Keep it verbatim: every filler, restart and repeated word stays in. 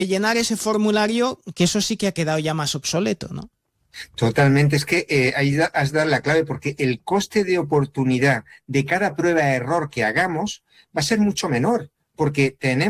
llenar ese formulario, que eso sí que ha quedado ya más obsoleto, ¿no? Totalmente, es que eh, ahí da- has dado la clave porque el coste de oportunidad de cada prueba de error que hagamos va a ser mucho menor, porque tenemos